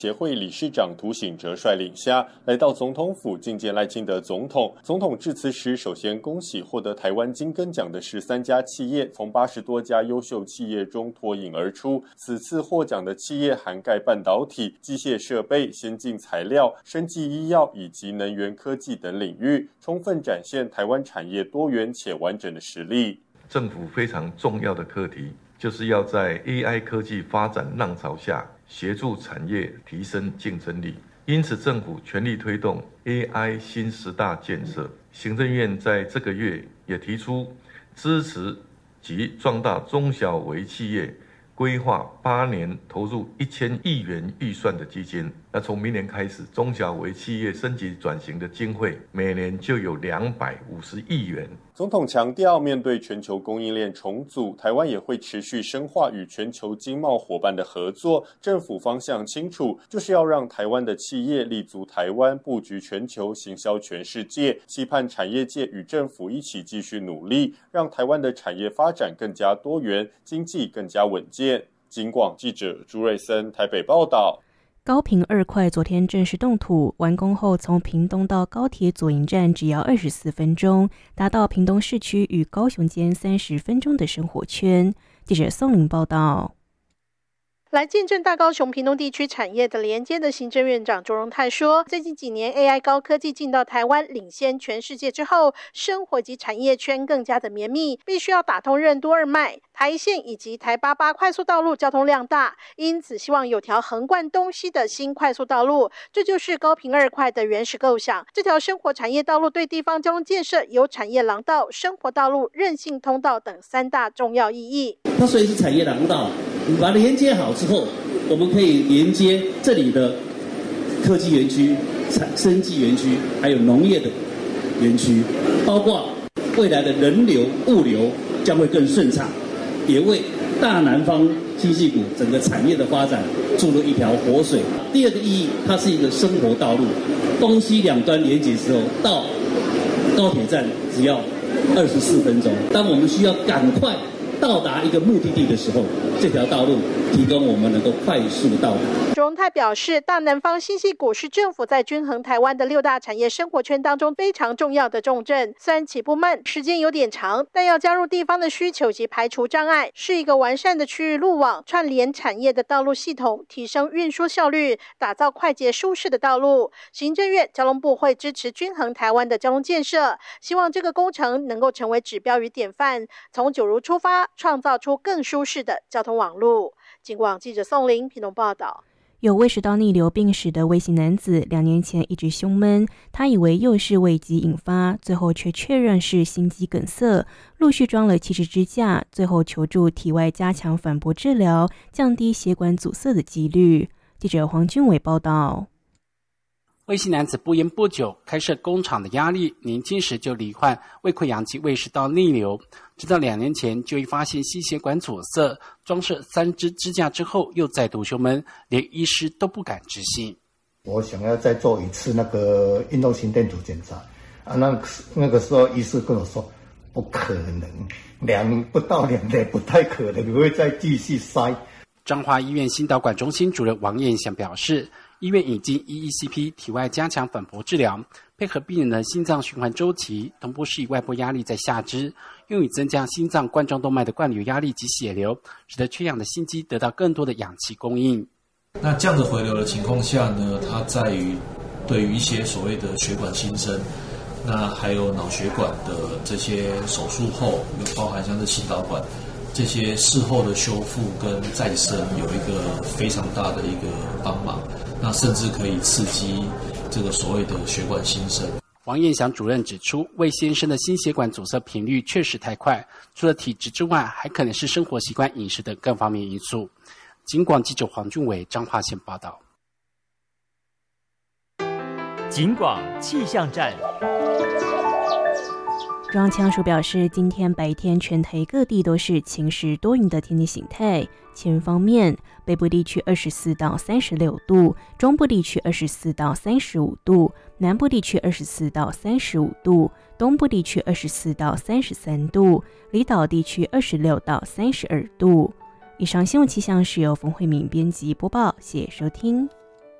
协会理事长涂醒哲率领下来到总统府觐见赖清德总统。总统致辞时，首先恭喜获得台湾金根奖的13家企业从80多家优秀企业中脱颖而出。此次获奖的企业涵盖半导体、机械设备、先进材料、生技医药以及能源科技等领域，充分展现台湾产业多元且完整的实力。 政府非常重要的课题，就是要在 AI 科技发展浪潮下，协助产业提升竞争力，因此政府全力推动 AI 新10大建设。行政院在这个月也提出支持及壮大中小微企业，规划8年投入1000亿元预算的基金。那从明年开始，中小微企业升级转型的经费每年就有250亿元。 总统强调，面对全球供应链重组，台湾也会持续深化与全球经贸伙伴的合作。政府方向清楚，就是要让台湾的企业立足台湾，布局全球，行销全世界。期盼产业界与政府一起继续努力，让台湾的产业发展更加多元，经济更加稳健。警广记者朱瑞森台北报道。 高屏2块昨天正式动土，完工后从屏东到高铁左营站只要24分钟，达到屏东市区与高雄间30分钟的生活圈。记者宋玲报道。 来见证大高雄屏东地区产业的连接的行政院长卓荣泰说，最近几年 AI 高科技进到台湾，领先全世界之后，生活及产业圈更加的绵密，必须要打通任督二脉，台线以及台88快速道路交通量大，因此希望有条横贯东西的新快速道路，这就是高屏2块的原始构想。这条生活产业道路对地方交通建设有产业廊道、生活道路、韧性通道等3大重要意义。 它虽然是产业廊道，把它连接好之后，我们可以连接这里的科技园区、生技园区，还有农业的园区，包括未来的人流、物流将会更顺畅，也为大南方新矽谷整个产业的发展注入一条活水。第二个意义，它是一个生活道路，东西两端连接之后，到高铁站只要24分钟。当我们需要赶快到达一个目的地的时候，这条道路提供我们能够快速到达。 卓荣泰表示，大南方新矽谷是政府在均衡台湾的6大产业生活圈当中非常重要的重镇。虽然起步慢，时间有点长，但要加入地方的需求及排除障碍，是一个完善的区域路网，串联产业的道路系统，提升运输效率，打造快捷舒适的道路。行政院交通部会支持均衡台湾的交通建设，希望这个工程能够成为指标与典范，从九如出发，创造出更舒适的交通网路。警广记者宋玲屏东报道。 有胃食道逆流病史的魏姓男子，2年前一直胸闷，他以为又是胃疾引发，最后却确认是心肌梗塞，陆续装了气质支架，最后求助体外加强反搏治疗，降低血管阻塞的几率。记者黄俊伟报道。 魏姓男子不烟不酒，开设工厂的压力，年轻时就罹患胃溃疡及胃食道逆流，直到2年前就医发现心血管阻塞，装设3支支架之后又再度胸闷，连医师都不敢置信。 我想要再做一次那个运动心电图检查啊，那个时候医师跟我说不可能，不到2年不太可能会再继续塞。 彰化医院心导管中心主任王彦祥表示，医院已经EECP 体外加强反搏治疗，配合病人的心脏循环周期，同步施以外部压力在下肢，用以增加心脏冠状动脉的灌流压力及血流，使得缺氧的心肌得到更多的氧气供应。 那这样的回流的情况下呢，它在于对于一些所谓的血管新生，那还有脑血管的这些手术后，有包含像是心导管这些事后的修复跟再生有一个非常大的一个帮忙，那甚至可以刺激这个所谓的血管新生。 王彦祥主任指出，魏先生的心血管阻塞频率确实太快，除了体质之外，还可能是生活习惯、饮食等各方面因素。警广记者黄俊伟彰化县报道。 警广气象站。 中央气象署表示，今天白天全台各地都是晴时多云的天气形态。气温方面，北部地区24到36度，中部地区24到35度，南部地区24到35度，东部地区24到33度，离岛地区26到32度。以上新闻气象是由冯慧敏编辑播报，谢谢收听。